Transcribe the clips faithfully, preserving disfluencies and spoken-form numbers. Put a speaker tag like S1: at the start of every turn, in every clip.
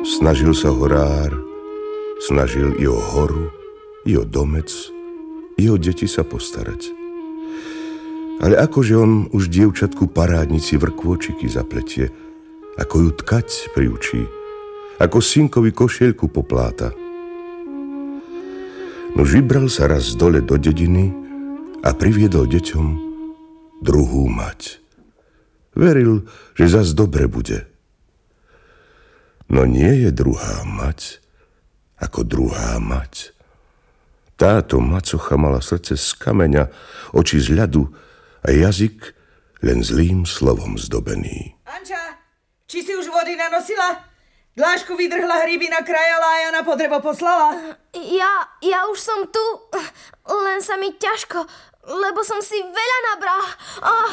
S1: Snažil sa horár, snažil i o horu, i o domec, i o deti sa postarať. Ale akože on už dievčatku parádnici vrkôčiky zapletie, ako ju tkať priučí, ako synkovi košielku popláta. Nož vybral sa raz dole do dediny a priviedol deťom druhú mať. Veril, že zas dobre bude. No nie je druhá mať ako druhá mať. Táto macocha mala srdce z kameňa, oči z ľadu a jazyk len zlým slovom zdobený.
S2: Anča, či si už vody nanosila? Dlášku vydrhla, hríby nakrajala a ja na potrebo poslala?
S3: Ja, ja už som tu, len sa mi ťažko, lebo som si veľa nabral. Oh.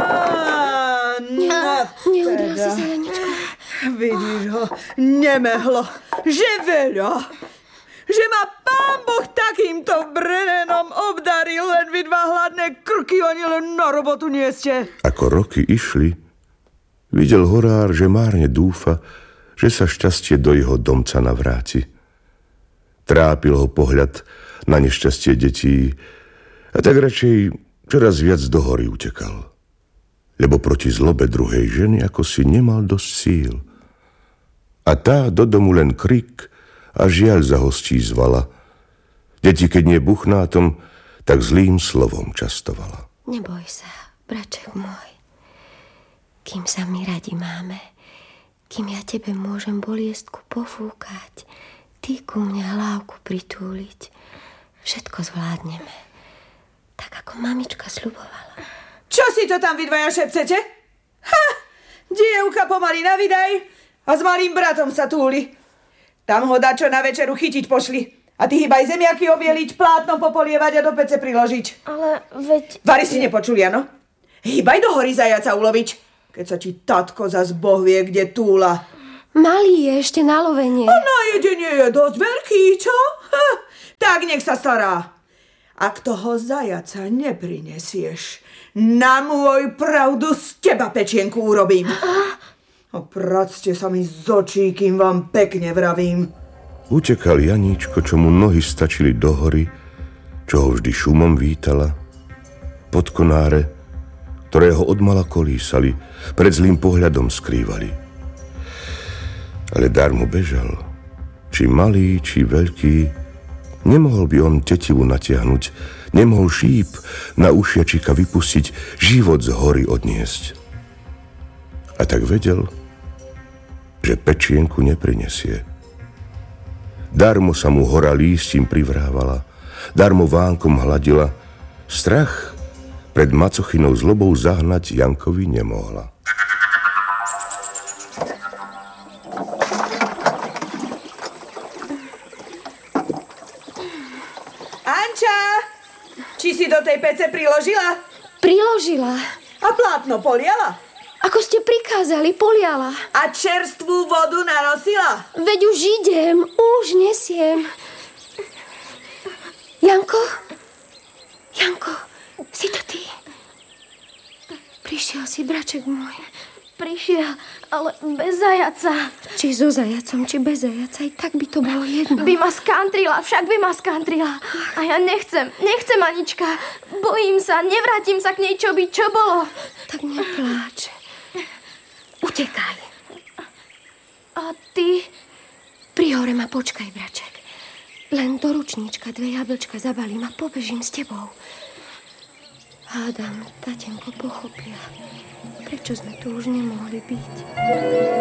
S2: Á, no
S3: Neudrel
S2: teda.
S3: si sa, Janičko.
S2: Vidíš ho, nemehlo, že veľa. Že ma Pán Boh takýmto brenenom obdaril, len vy dva hladné krky, oni len na robotu nie ste.
S1: Ako roky išli, videl horár, že márne dúfa, že sa šťastie do jeho domca navráti. Trápil ho pohľad na nešťastie detí a tak radšej čoraz viac do hory utekal. Lebo proti zlobe druhej ženy ako si nemal dosť síl. A tá do domu len krik a žiaľ za hostí zvala. Deti, keď nie buchnátom, tak zlým slovom častovala.
S3: Neboj sa, braček môj. Kým sa my radi máme, kým ja tebe môžem boliestku pofúkať, ty ku mne hlávku pritúliť, všetko zvládneme. Tak ako mamička sľubovala.
S2: Čo si to tam vy dvaja šepcete? Ha! Dievka pomaly na vydaj a s malým bratom sa túli. Tam ho dačo na večeru chytiť pošli. A ty hýbaj zemiaky obieliť, plátno popolievať a do pece priložiť.
S3: Ale veď...
S2: Vary si nepočuli, ano? Hýbaj do hory zajaca uloviť, keď sa ti tatko zas boh vie, kde túla.
S3: Malý je ešte na lovenie.
S2: A na jedenie je dosť veľký, čo? Ha, tak nech sa stará. Ak toho zajaca neprinesieš, na môj pravdu z teba pečienku urobím. A practe sa mi z očí, kým vám pekne vravím.
S1: Utekal Janíčko, čo mu nohy stačili do hory, čo ho vždy šumom vítala, pod konáre, ktoré ho odmala kolísali, pred zlým pohľadom skrývali. Ale darmo bežal, či malý, či veľký, nemohol by on tetivu natiahnuť, nemohol šíp na ušiačika vypustiť, život z hory odniesť. A tak vedel, že pečienku neprinesie. Darmo sa mu hora lístím privrávala, darmo vánkom hladila, strach pred macochynou zlobou zahnať Jankovi nemohla.
S2: Anča, či si do tej pece priložila?
S3: Priložila.
S2: A plátno poliala?
S3: Ako ste prikázali, poliala.
S2: A čerstvú vodu nanosila?
S3: Veď už idem, už nesiem. Janko? Janko, si to ty? Prišiel si, braček môj. Prišiel, ale bez zajaca. Či so zajacom, či bez zajaca, aj tak by to bolo jedno.
S4: By ma skantrila, však by ma skantrila. A ja nechcem, nechcem, Anička. Bojím sa, nevrátim sa k nej, čo by, čo bolo.
S3: Tak nepláč. Utekaj.
S4: A ty?
S3: Pri hore ma počkaj, braček. Len do ručníčka dve jablčka zabalím a pobežím s tebou. Hádam, tatenko pochopia, prečo sme tu už nemohli byť.